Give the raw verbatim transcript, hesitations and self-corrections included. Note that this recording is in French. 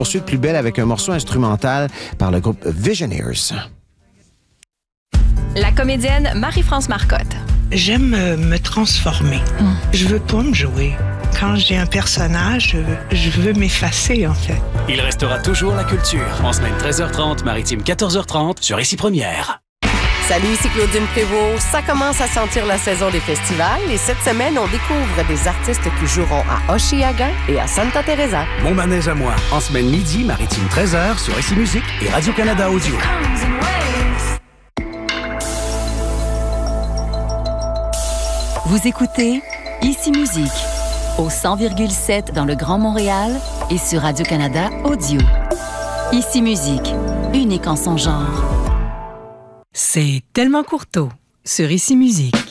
Poursuite plus belle avec un morceau instrumental par le groupe Visionaires. La comédienne Marie-France Marcotte. J'aime euh, me transformer. Mm. Je veux pas me jouer. Quand j'ai un personnage, je, je veux m'effacer, en fait. Il restera toujours la culture. En semaine treize heures trente, maritime quatorze heures trente, sur Ici Première. Salut, ici Claudine Prévost. Ça commence à sentir la saison des festivals et cette semaine, on découvre des artistes qui joueront à Osheaga et à Santa Teresa. Mon manège à moi. En semaine midi, maritime treize heures, sur Ici Musique et Radio-Canada Audio. Vous écoutez Ici Musique au cent virgule sept dans le Grand Montréal et sur Radio-Canada Audio. Ici Musique, unique en son genre. C'est Tellement Courteau sur Ici Musique.